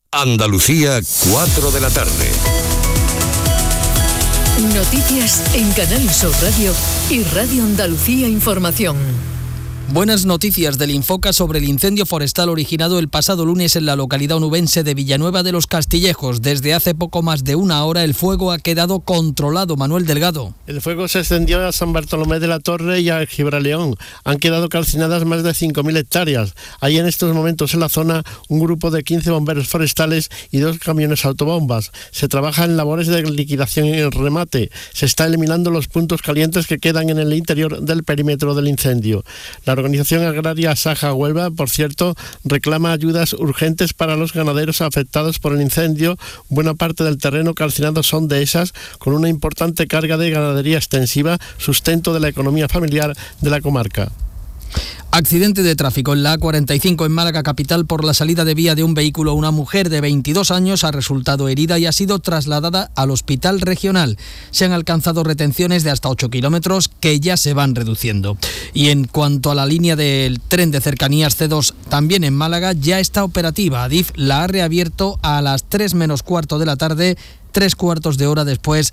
Andalucía, 4 de la tarde. Noticias en Canal Sur Radio y Radio Andalucía Información. Buenas noticias del Infoca sobre el incendio forestal originado el pasado lunes en la localidad onubense de Villanueva de los Castillejos. Desde hace poco más de una hora el fuego ha quedado controlado. Manuel Delgado. El fuego se extendió a San Bartolomé de la Torre y a Gibraleón. Han quedado calcinadas más de 5.000 hectáreas. Hay en estos momentos en la zona un grupo de 15 bomberos forestales y 2 camiones autobombas. Se trabaja en labores de liquidación y remate. Se está eliminando los puntos calientes que quedan en el interior del perímetro del incendio. La organización agraria Saja Huelva, por cierto, reclama ayudas urgentes para los ganaderos afectados por el incendio. Buena parte del terreno calcinado son dehesas, con una importante carga de ganadería extensiva, sustento de la economía familiar de la comarca. Accidente de tráfico en la A45 en Málaga capital por la salida de vía de un vehículo. Una mujer de 22 años ha resultado herida y ha sido trasladada al hospital regional. Se han alcanzado retenciones de hasta 8 kilómetros que ya se van reduciendo. Y en cuanto a la línea del tren de cercanías C2, también en Málaga ya está operativa. Adif la ha reabierto a las 3 menos cuarto de la tarde, 3/4 de hora después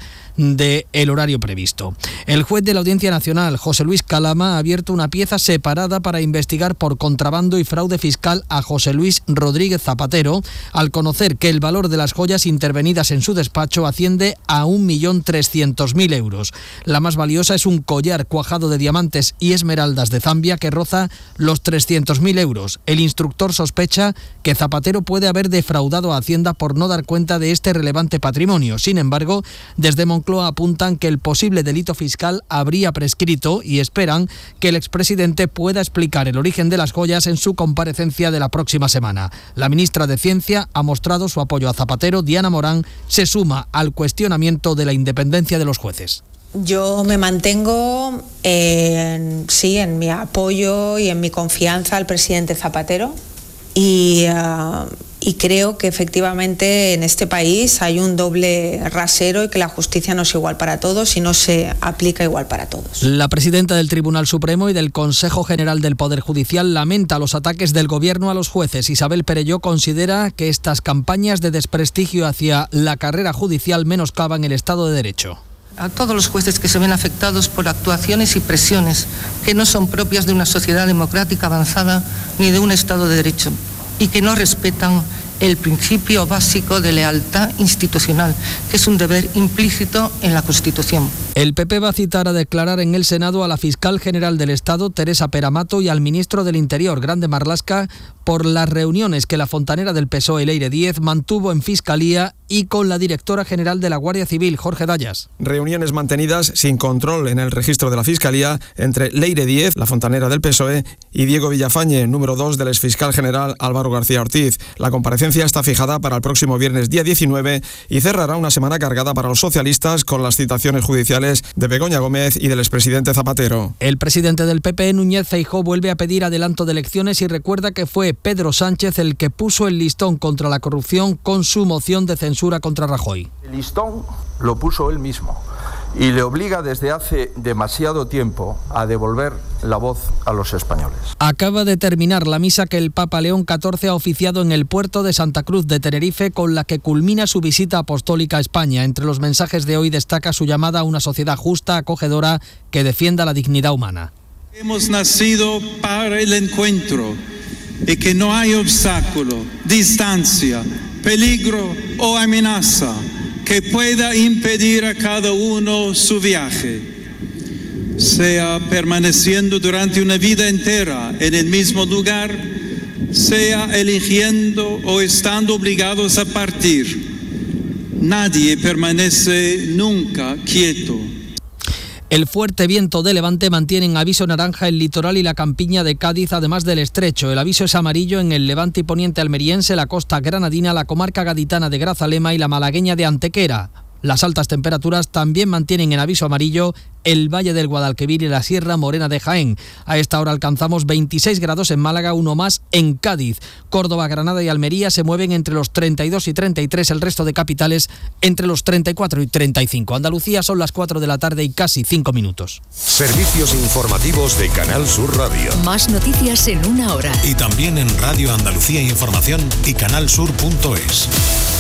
del horario previsto. El juez de la Audiencia Nacional, José Luis Calama, ha abierto una pieza separada para investigar por contrabando y fraude fiscal a José Luis Rodríguez Zapatero, al conocer que el valor de las joyas intervenidas en su despacho asciende a 1.300.000 euros. La más valiosa es un collar cuajado de diamantes y esmeraldas de Zambia que roza los 300.000 euros. El instructor sospecha que Zapatero puede haber defraudado a Hacienda por no dar cuenta de este relevante patrimonio. Sin embargo, desde Moncloa apuntan que el posible delito fiscal habría prescrito y esperan que el expresidente pueda explicar el origen de las joyas en su comparecencia de la próxima semana. La ministra de Ciencia ha mostrado su apoyo a Zapatero. Diana Morán se suma al cuestionamiento de la independencia de los jueces. Yo me mantengo en mi apoyo y en mi confianza al presidente Zapatero y creo que efectivamente en este país hay un doble rasero y que la justicia no es igual para todos y no se aplica igual para todos. La presidenta del Tribunal Supremo y del Consejo General del Poder Judicial lamenta los ataques del Gobierno a los jueces. Isabel Perelló considera que estas campañas de desprestigio hacia la carrera judicial menoscaban el Estado de Derecho. A todos los jueces que se ven afectados por actuaciones y presiones que no son propias de una sociedad democrática avanzada ni de un Estado de Derecho y que no respetan el principio básico de lealtad institucional, que es un deber implícito en la Constitución. El PP va a citar a declarar en el Senado a la fiscal general del Estado, Teresa Peramato, y al ministro del Interior, Grande Marlaska, por las reuniones que la fontanera del PSOE, Leire Díez, mantuvo en Fiscalía y con la directora general de la Guardia Civil, Jorge Dayas. Reuniones mantenidas sin control en el registro de la Fiscalía entre Leire Díez, la fontanera del PSOE, y Diego Villafañe, número 2 del exfiscal general Álvaro García Ortiz. La comparecencia está fijada para el próximo viernes día 19 y cerrará una semana cargada para los socialistas con las citaciones judiciales de Begoña Gómez y del expresidente Zapatero. El presidente del PP, Núñez Feijóo, vuelve a pedir adelanto de elecciones y recuerda que fue Pedro Sánchez el que puso el listón contra la corrupción con su moción de censura contra Rajoy. El listón lo puso él mismo y le obliga desde hace demasiado tiempo a devolver la voz a los españoles. Acaba de terminar la misa que el Papa León XIV ha oficiado en el puerto de Santa Cruz de Tenerife, con la que culmina su visita apostólica a España. Entre los mensajes de hoy destaca su llamada a una sociedad justa, acogedora, que defienda la dignidad humana. Hemos nacido para el encuentro y que no hay obstáculo, distancia, peligro o amenaza que pueda impedir a cada uno su viaje, sea permaneciendo durante una vida entera en el mismo lugar, sea eligiendo o estando obligados a partir. Nadie permanece nunca quieto. El fuerte viento de levante mantiene en aviso naranja el litoral y la campiña de Cádiz, además del estrecho. El aviso es amarillo en el levante y poniente almeriense, la costa granadina, la comarca gaditana de Grazalema y la malagueña de Antequera. Las altas temperaturas también mantienen en aviso amarillo el Valle del Guadalquivir y la Sierra Morena de Jaén. A esta hora alcanzamos 26 grados en Málaga, uno más en Cádiz. Córdoba, Granada y Almería se mueven entre los 32 y 33, el resto de capitales entre los 34 y 35. Andalucía son las 4 de la tarde y casi 5 minutos. Servicios informativos de Canal Sur Radio. Más noticias en una hora. Y también en Radio Andalucía Información y canalsur.es.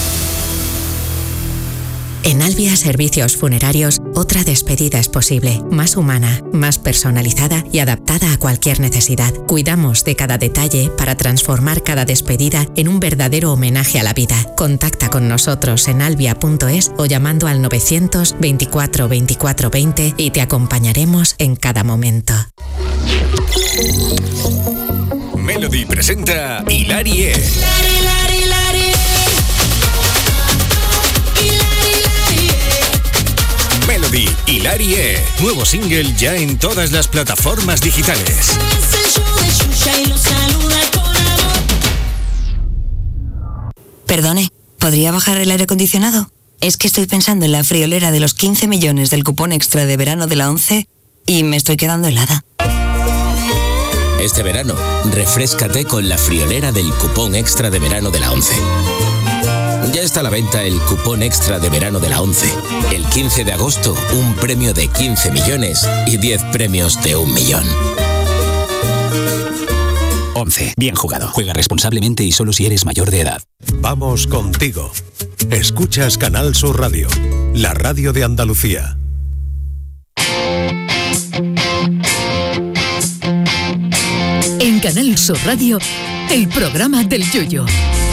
En Albia Servicios Funerarios, otra despedida es posible, más humana, más personalizada y adaptada a cualquier necesidad. Cuidamos de cada detalle para transformar cada despedida en un verdadero homenaje a la vida. Contacta con nosotros en albia.es o llamando al 924 24 20 y te acompañaremos en cada momento. Melody presenta Hilarie. Melody, Hilarie. Nuevo single ya en todas las plataformas digitales. Perdone, ¿podría bajar el aire acondicionado? Es que estoy pensando en la friolera de los 15 millones del cupón extra de verano de la ONCE y me estoy quedando helada. Este verano, refréscate con la friolera del cupón extra de verano de la ONCE. Ya está a la venta el cupón extra de verano de la ONCE. El 15 de agosto, un premio de 15 millones y 10 premios de 1 millón. ONCE. Bien jugado. Juega responsablemente y solo si eres mayor de edad. Vamos contigo. Escuchas Canal Sur Radio, la radio de Andalucía. En Canal Sur Radio, el programa del Yoyo.